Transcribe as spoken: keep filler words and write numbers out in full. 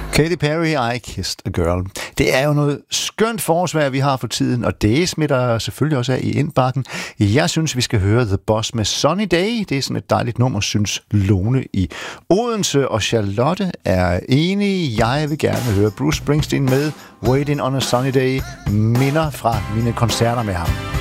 Katy Perry, I Kissed a Girl. Det er jo noget skønt forårsvejr, vi har for tiden, og det smitter selvfølgelig også af i indbakken. Jeg synes, vi skal høre The Boss med Sunny Day. Det er sådan et dejligt nummer, synes Lone i Odense, og Charlotte er enig. Jeg vil gerne høre Bruce Springsteen med Waiting on a Sunny Day, minder fra mine koncerter med ham.